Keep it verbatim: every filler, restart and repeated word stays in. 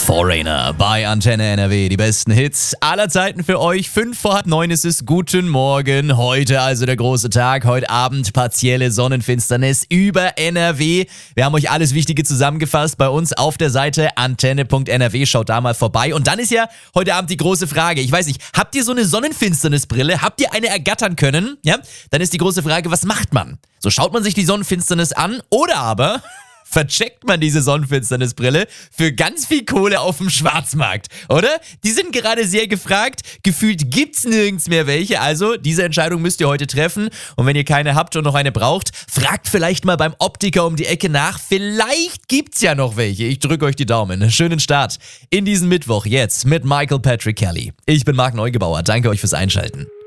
Foreigner bei Antenne N R W. Die besten Hits aller Zeiten für euch. Fünf vor halb neun ist es. Guten Morgen. Heute also der große Tag. Heute Abend partielle Sonnenfinsternis über N R W. Wir haben euch alles Wichtige zusammengefasst bei uns auf der Seite antenne punkt n r w. Schaut da mal vorbei. Und dann ist ja heute Abend die große Frage. Ich weiß nicht, habt ihr so eine Sonnenfinsternisbrille? Habt ihr eine ergattern können? Ja? Dann ist die große Frage, was macht man? So schaut man sich die Sonnenfinsternis an oder aber vercheckt man diese Sonnenfinsternisbrille für ganz viel Kohle auf dem Schwarzmarkt, oder? Die sind gerade sehr gefragt. Gefühlt gibt's nirgends mehr welche. Also, diese Entscheidung müsst ihr heute treffen. Und wenn ihr keine habt und noch eine braucht, fragt vielleicht mal beim Optiker um die Ecke nach. Vielleicht gibt's ja noch welche. Ich drücke euch die Daumen. Schönen Start in diesen Mittwoch jetzt mit Michael Patrick Kelly. Ich bin Marc Neugebauer. Danke euch fürs Einschalten.